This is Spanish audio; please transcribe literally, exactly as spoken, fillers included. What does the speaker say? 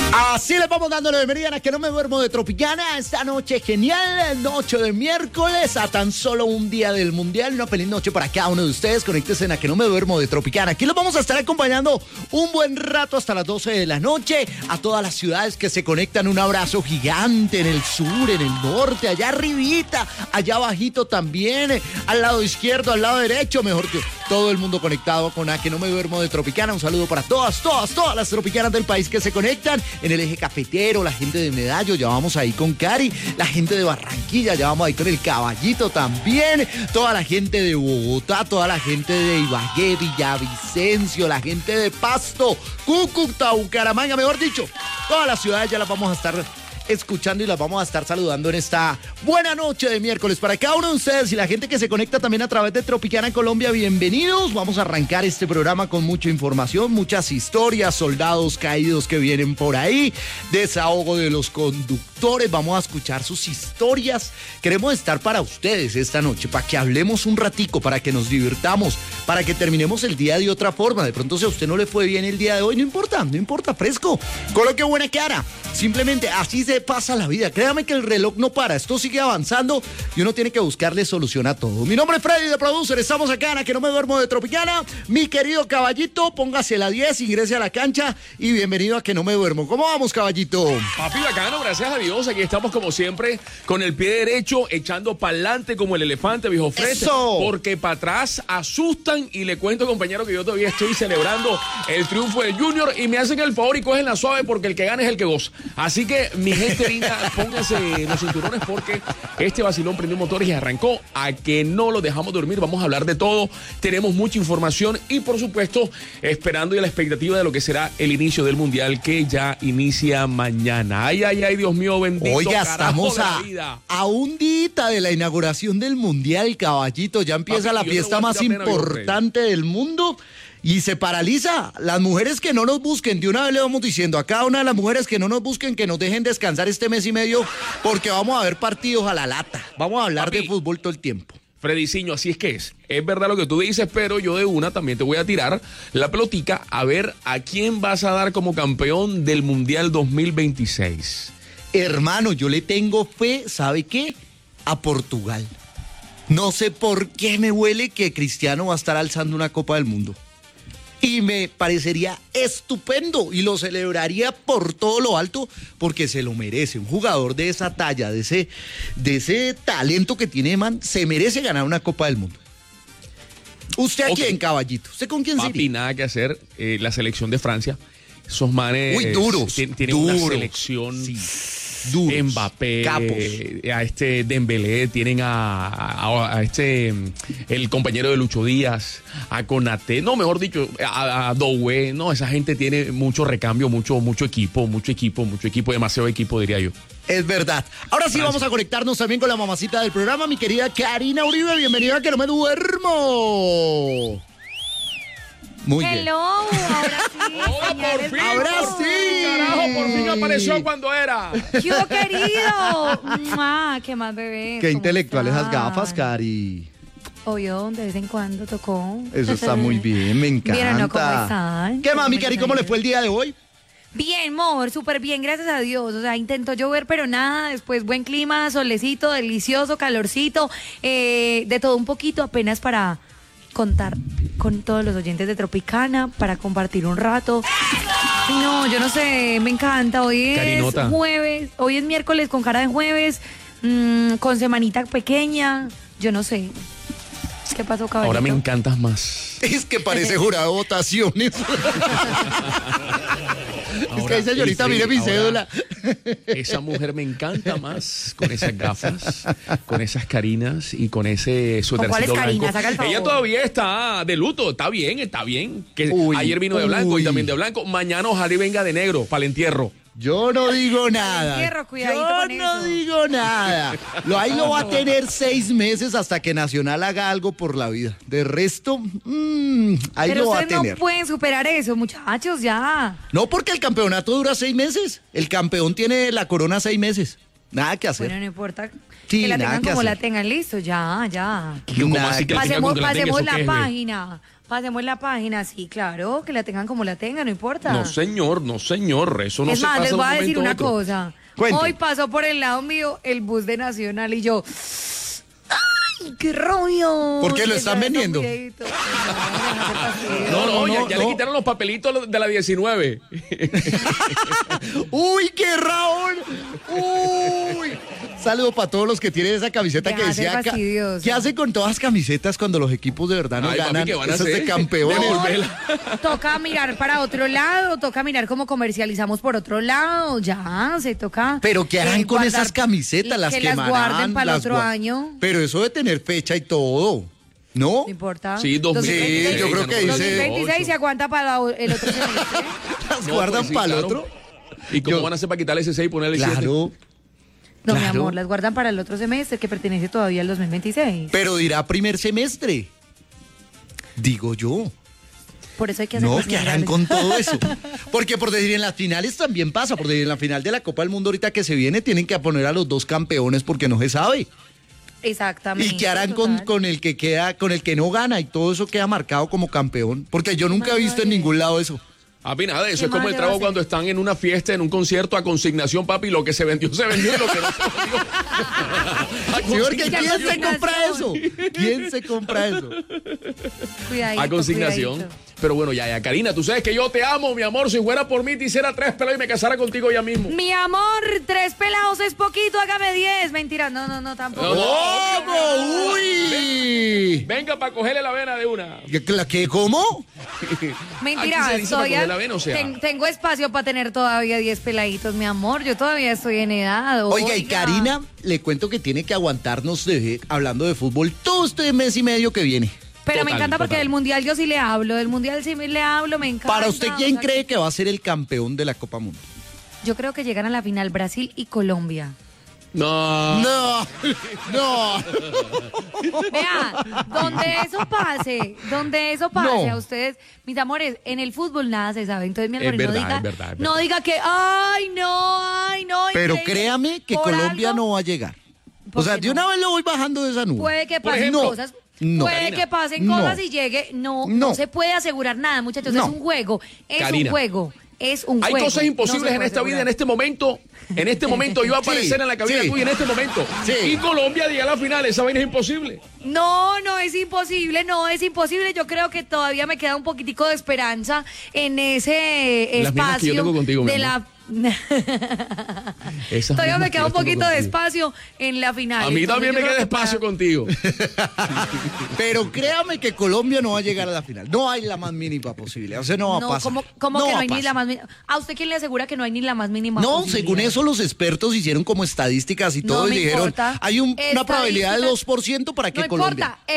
Así les vamos dando la bienvenida a Que No Me Duermo de Tropicana. Esta noche genial, noche de miércoles, a tan solo un día del Mundial. Una feliz noche para cada uno de ustedes. Conéctense en A Que No Me Duermo de Tropicana. Aquí los vamos a estar acompañando un buen rato hasta las doce de la noche. A todas las ciudades que se conectan, un abrazo gigante en el sur, en el norte, allá arribita, allá abajito también, al lado izquierdo, al lado derecho, mejor que todo el mundo conectado con A Que No Me Duermo de Tropicana. Un saludo para todas, todas, todas las tropicanas del país que se conectan. En el eje cafetero, la gente de Medallo, ya vamos ahí con Cari, la gente de Barranquilla, ya vamos ahí con el Caballito también, toda la gente de Bogotá, toda la gente de Ibagué, Villavicencio, la gente de Pasto, Cúcuta, Bucaramanga, mejor dicho, todas las ciudades ya las vamos a estar escuchando y las vamos a estar saludando en esta buena noche de miércoles. Para cada uno de ustedes y la gente que se conecta también a través de Tropicana Colombia, bienvenidos. Vamos a arrancar este programa con mucha información, muchas historias, soldados caídos que vienen por ahí, desahogo de los conductores, vamos a escuchar sus historias. Queremos estar para ustedes esta noche, para que hablemos un ratico, para que nos divirtamos, para que terminemos el día de otra forma. De pronto si a usted no le fue bien el día de hoy, no importa, no importa, fresco, coloque buena cara, simplemente así se pasa la vida. Créame que el reloj no para, esto sigue avanzando y uno tiene que buscarle solución a todo. Mi nombre es Freddy de Producer, estamos acá en A Que No Me Duermo de Tropicana. Mi querido Caballito, póngase la diez, ingrese a la cancha y bienvenido a Que No Me Duermo. ¿Cómo vamos, Caballito? Papi bacano, gracias a Dios, aquí estamos como siempre con el pie derecho echando para adelante como el elefante, viejo Fred. ¡Eso! Porque para atrás asustan y le cuento, compañero, que yo todavía estoy celebrando el triunfo del Junior y me hacen el favor y cogen la suave porque el que gana es el que goza. Así que mi gente linda, pónganse los cinturones porque este vacilón prendió motores y arrancó. A que no lo dejamos dormir, vamos a hablar de todo, tenemos mucha información y por supuesto esperando y a la expectativa de lo que será el inicio del Mundial que ya inicia mañana. Ay, ay, ay, Dios mío, bendito. Oiga, carajo estamos de la a, vida. a un día de la inauguración del Mundial, Caballito. Ya empieza Papi, la yo fiesta no voy a más tirar pena, importante del mundo y se paraliza. Las mujeres que no nos busquen, de una vez le vamos diciendo a cada una de las mujeres que no nos busquen, que nos dejen descansar este mes y medio, porque vamos a ver partidos a la lata. Vamos a hablar Papi, de fútbol todo el tiempo. Frediciño, así es que es. Es verdad lo que tú dices, pero yo de una también te voy a tirar la pelotica a ver a quién vas a dar como campeón del Mundial dos mil veintiséis. Hermano, yo le tengo fe, ¿sabe qué? A Portugal. No sé por qué me huele que Cristiano va a estar alzando una Copa del Mundo. Y me parecería estupendo y lo celebraría por todo lo alto porque se lo merece. Un jugador de esa talla, de ese, de ese talento que tiene, man, se merece ganar una Copa del Mundo. ¿Usted a Ok. quién, Caballito? ¿Usted con quién Papi, sería? nada que hacer. Eh, la selección de Francia. Esos manes. Uy, duros, Tienen, tienen duros. una selección. Sí, duros, Mbappé, capos. eh, a este Dembélé, tienen a, a, a este, el compañero de Lucho Díaz, a Konaté, no, mejor dicho, a, a Doué, no, esa gente tiene mucho recambio, mucho, mucho equipo, mucho equipo, mucho equipo, demasiado equipo, diría yo. Es verdad. Ahora sí Francia. vamos a conectarnos también con la mamacita del programa, mi querida Karina Uribe. Bienvenida a Que No Me Duermo. Muy bien. Hello, ahora sí. ¡Hola, por señales fin! Ahora por sí. fin, carajo, por fin apareció cuando era. ¿Qué hubo, querido? ¡Mua! ¿Qué más, bebé? Qué ¿Cómo intelectual esas estás? gafas, Cari. Obvio, de vez en cuando tocó. Eso está muy bien, me encanta. ¿Vieron, no? ¿Cómo están? ¿Qué más, mi ¿Cómo Cari? están? ¿Cómo le fue el día de hoy? Bien, amor, súper bien, gracias a Dios. O sea, intentó llover, pero nada. Después, buen clima, solecito, delicioso, calorcito. Eh, de todo un poquito, apenas para contar con todos los oyentes de Tropicana, para compartir un rato. No, yo no sé, me encanta. Hoy es Carinota. jueves, hoy es miércoles con cara de jueves, mmm, con semanita pequeña. Yo no sé. ¿Qué pasó, caballito? Ahora me encantas más. Es que parece jurado de votaciones. Es que ahí, señorita, sí, mire mi ahora- cédula. Esa mujer me encanta más con esas gafas, con esas carinas y con ese suétercito cuáles blanco. carinas? Haga el favor. Ella todavía está de luto, está bien, está bien. Que Uy, ayer vino de blanco uy. y también de blanco. Mañana ojalá y venga de negro para el entierro. Yo no digo nada. entierro, cuidadito Yo con no eso. digo nada. Lo, ahí lo va a tener seis meses hasta que Nacional haga algo por la vida. De resto, mmm, ahí Pero lo va a ustedes tener. no pueden superar eso, muchachos, ya. No, porque el campeonato dura seis meses. El campeón tiene la corona seis meses. Nada que hacer. Bueno, no importa Sí, que la nada tengan que como hacer. la tengan, listo, ya, ya. ¿Cómo Nada así que la tengan Pasemos, con que la tengan? pasemos ¿Eso la qué es, ve? página, pasemos la página, sí, claro, que la tengan como la tengan, no importa. No, señor, no, señor. Eso no es se más, pasa les de voy un a decir momento una a otro. cosa. Cuente. Hoy pasó por el lado mío el bus de Nacional y yo... ¡Ay, qué rollo! ¿Por qué lo Que están ya está vendiendo? videíto. No, No, no, No, ya, no, ya no. le quitaron los papelitos de la diecinueve. ¡Uy, qué Raúl! ¡Uy! Saludo para todos los que tienen esa camiseta Deja que de ser decía... ca- fastidioso. ¿Qué hace con todas las camisetas cuando los equipos de verdad no Ay, papi, ganan? ¿qué van a Esas de hacer? campeones. Devolverla. Toca mirar para otro lado, toca mirar cómo comercializamos por otro lado, ya, se toca. Pero ¿qué harán eh, con guardar- esas camisetas? y Las que quemarán. las guarden para el las otro gua- año. Pero eso de tener fecha y todo, ¿no? No importa. Sí, dos mil veintiséis, Sí, yo creo que no, dice- dos mil veintiséis se aguanta para el otro semestre. Las No, guardan pues sí, para el claro. otro. ¿Y cómo Yo- van a hacer para quitarle ese seis y ponerle siete? Claro. No, mi Claro. amor, las guardan para el otro semestre que pertenece todavía al dos mil veintiséis. Pero dirá primer semestre. Digo yo. Por eso hay que hacer No, las ¿qué harán finales. con todo eso? Porque por decir, en las finales también pasa, por decir, en la final de la Copa del Mundo ahorita que se viene, tienen que poner a los dos campeones porque no se sabe. Exactamente. ¿Y qué harán con, total. con el que queda, con el que no gana y todo eso queda marcado como campeón? Porque yo nunca he visto en Madre. ningún lado eso. Papi, nada, eso ¿Qué es como más el le va a trago hacer? cuando están en una fiesta, en un concierto a consignación, papi, lo que se vendió, se vendió y lo que no se vendió. A Sí, porque consignación. ¿quién se consignación. compra eso? ¿Quién se compra eso? Cuidadito, A consignación. cuidadito. Pero bueno, ya, ya, Karina, tú sabes que yo te amo, mi amor. Si fuera por mí, te hiciera tres pelos y me casara contigo ya mismo. Mi amor, tres pelados es poquito, hágame diez. Mentira, no, no, no, tampoco. No, no. ¿Cómo? ¡Uy! Venga para cogerle la vena de una. ¿Qué, la qué, ¿Cómo? Mentira, Aquí se dice para todavía coger la vena, o sea. ten- tengo espacio para tener todavía diez peladitos, mi amor. Yo todavía estoy en edad. Oiga, y Karina, le cuento que tiene que aguantarnos de- hablando de fútbol todo este mes y medio que viene. Pero me Total, encanta porque total. del mundial yo sí le hablo. Del mundial sí le hablo, me encanta. Para usted, ¿quién o sea, cree que va a ser el campeón de la Copa Mundo? Yo creo que llegan a la final Brasil y Colombia. No. No, no. Vea, donde eso pase, donde eso pase No. a ustedes, mis amores, en el fútbol nada se sabe. Entonces, mi Es amor, no verdad, diga, es verdad, es no verdad. diga que, ay, no, ay, no. Pero increíble". créame que Por Colombia algo, no va a llegar. O ¿Por sea, qué de no? una vez lo voy bajando de esa nube. Puede que Por pasen ejemplo, cosas. no. Puede Karina, que pasen no. cosas y llegue. No, No. no se puede asegurar nada, muchachos. No. Es un juego. Es Karina. un juego. Es un Hay juego. cosas No se imposibles en puede esta vida, asegurar. en este momento. En este momento yo voy a Sí, aparecer en la cabina sí. tuya en este momento. Sí. Y Colombia llega a la final. Esa vaina es imposible. No, no es imposible, no es imposible. Yo creo que todavía me queda un poquitico de esperanza en ese Las mismas que yo espacio tengo contigo, mi de amor. la. Esas Todavía mismas me que queda yo un tengo poquito de contigo. espacio en la final. A mí Entonces, también yo me creo queda que para- espacio contigo. Pero créame que Colombia no va a llegar a la final. No hay la más mínima posibilidad. O sea, no va a No, pasar. ¿cómo, cómo que va no a hay ni la pasar. más mínima? ¿A usted quién le asegura que no hay ni la más mínima No, posibilidad? según eso los expertos hicieron como estadísticas y No todo y me dijeron, importa. hay un- una probabilidad de Estadísticas- dos por ciento para que No Colombia... importa,